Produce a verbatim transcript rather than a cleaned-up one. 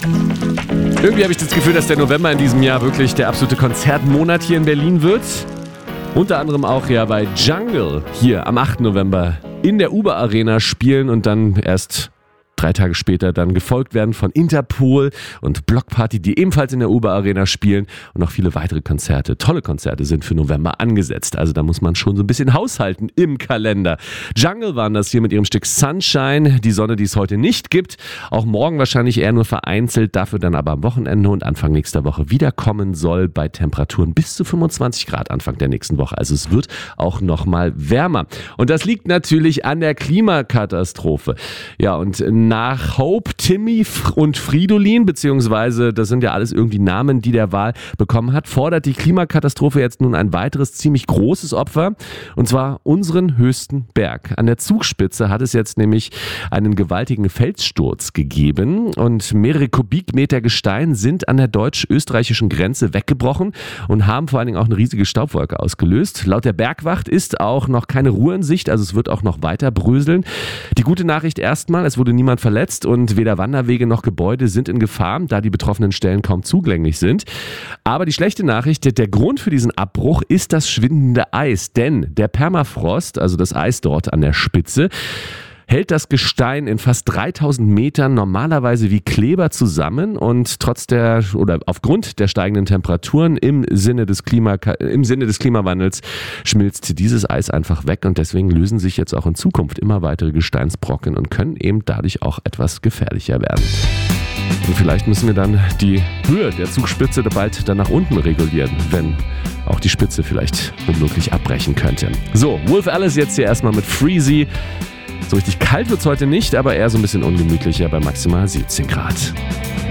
Irgendwie habe ich das Gefühl, dass der November in diesem Jahr wirklich der absolute Konzertmonat hier in Berlin wird. Unter anderem auch ja bei Jungle hier am achten November in der Uber Arena spielen und dann erst drei Tage später dann gefolgt werden von Interpol und Block Party, die ebenfalls in der Uber Arena spielen, und noch viele weitere Konzerte. Tolle Konzerte sind für November angesetzt. Also da muss man schon so ein bisschen haushalten im Kalender. Jungle waren das hier mit ihrem Stück Sunshine, die Sonne, die es heute nicht gibt. Auch morgen wahrscheinlich eher nur vereinzelt, dafür dann aber am Wochenende und Anfang nächster Woche wiederkommen soll bei Temperaturen bis zu fünfundzwanzig Grad Anfang der nächsten Woche. Also es wird auch noch mal wärmer. Und das liegt natürlich an der Klimakatastrophe. Ja, und nach Hope, Timmy und Fridolin, beziehungsweise das sind ja alles irgendwie Namen, die der Wahl bekommen hat, fordert die Klimakatastrophe jetzt nun ein weiteres ziemlich großes Opfer, und zwar unseren höchsten Berg. An der Zugspitze hat es jetzt nämlich einen gewaltigen Felssturz gegeben und mehrere Kubikmeter Gestein sind an der deutsch-österreichischen Grenze weggebrochen und haben vor allen Dingen auch eine riesige Staubwolke ausgelöst. Laut der Bergwacht ist auch noch keine Ruhe in Sicht, also es wird auch noch weiter bröseln. Die gute Nachricht erstmal, es wurde niemand verletzt und weder Wanderwege noch Gebäude sind in Gefahr, da die betroffenen Stellen kaum zugänglich sind. Aber die schlechte Nachricht, der Grund für diesen Abbruch ist das schwindende Eis, denn der Permafrost, also das Eis dort an der Spitze, hält das Gestein in fast dreitausend Metern normalerweise wie Kleber zusammen, und trotz der oder aufgrund der steigenden Temperaturen im Sinne des Klima, im Sinne des Klimawandels schmilzt dieses Eis einfach weg, und deswegen lösen sich jetzt auch in Zukunft immer weitere Gesteinsbrocken und können eben dadurch auch etwas gefährlicher werden. Und vielleicht müssen wir dann die Höhe der Zugspitze bald dann nach unten regulieren, wenn auch die Spitze vielleicht womöglich abbrechen könnte. So, Wolf Alice jetzt hier erstmal mit Freezy. So richtig kalt wird es heute nicht, aber eher so ein bisschen ungemütlicher bei maximal siebzehn Grad.